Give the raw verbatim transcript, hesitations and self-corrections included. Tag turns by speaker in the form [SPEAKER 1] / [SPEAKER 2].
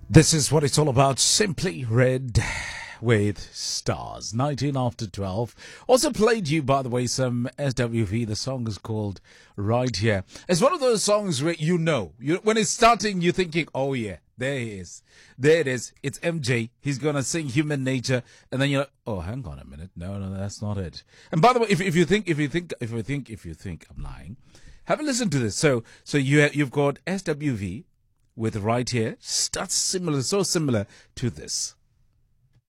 [SPEAKER 1] This is what it's all about. Simply Red with Stars. nineteen after twelve. Also played you, by the way, some S W V. The song is called Right Here. It's one of those songs where you know, you, when it's starting, you're thinking, oh yeah, there he is. There it is. It's M J. He's going to sing Human Nature. And then you're like, oh, hang on a minute. No, no, that's not it. And by the way, if, if you think, if you think, if you think, if you think I'm lying, have a listen to this. So, so you, you've got S W V with Right Here. That's similar, so similar to this.